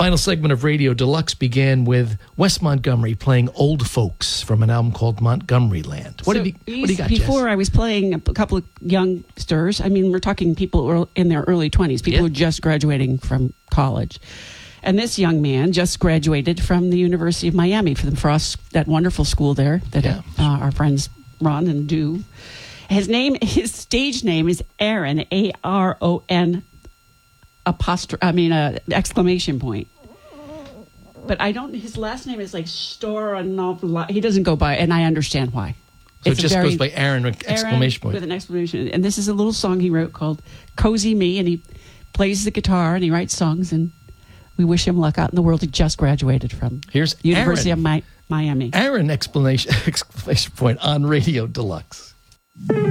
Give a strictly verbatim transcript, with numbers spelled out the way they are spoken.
Final segment of Radio Deluxe began with Wes Montgomery playing Old Folks from an album called Montgomery Land. What, so have you, what do you got, Before Jess? I was playing a couple of youngsters. I mean, we're talking people in their early twenties, people Yeah. who are just graduating from college. And this young man just graduated from the University of Miami for the Frost, that wonderful school there that Yeah. uh, our friends run and do. His name, his stage name is Aaron, A R O N apostrophe, I mean, uh, exclamation point. But I don't, his last name is like Storanov. He doesn't go by, and I understand why. So It's it just very- goes by Aaron, exclamation point. With an exclamation. And this is a little song he wrote called Cozy Me, and he plays the guitar and he writes songs, and we wish him luck out in the world. He just graduated from Here's University Aaron. of Mi- Miami. Aaron, exclamation, exclamation point on Radio Deluxe.